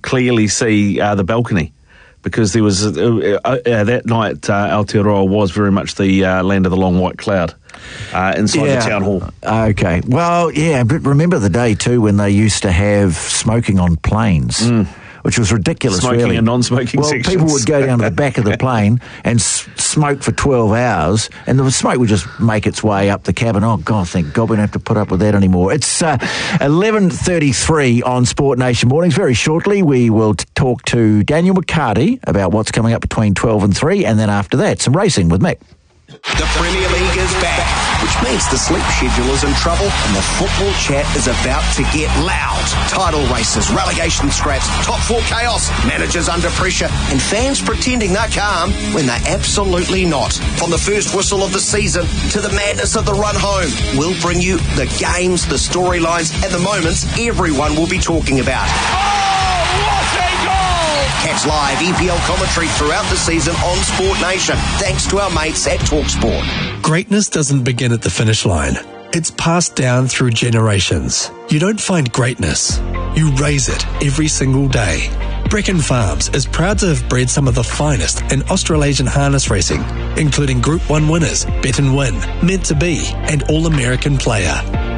clearly see the balcony. Because there was that night, Aotearoa was very much the land of the long white cloud inside the town hall. Okay. Well, yeah, but remember the day too when they used to have smoking on planes. Which was ridiculous, smoking really. and non-smoking sections. People would go down to the back of the plane and smoke for 12 hours, and the smoke would just make its way up the cabin. Oh, God, thank God we don't have to put up with that anymore. It's 11:33 on Sport Nation Mornings. Very shortly, we will talk to Daniel McCarty about what's coming up between 12 and 3, and then after that, some racing with Mick. The Premier League is back, which means the sleep schedule is in trouble and the football chat is about to get loud. Title races, relegation scraps, top four chaos, managers under pressure, and fans pretending they're calm when they're absolutely not. From the first whistle of the season to the madness of the run home, we'll bring you the games, the storylines, and the moments everyone will be talking about. Oh, what a goal! Catch live EPL commentary throughout the season on Sport Nation, thanks to our mates at TalkSport. Greatness doesn't begin at the finish line. It's passed down through generations. You don't find greatness. You raise it every single day. Brecon Farms is proud to have bred some of the finest in Australasian harness racing, including Group 1 winners Bet and Win, Meant to Be, and All-American Player.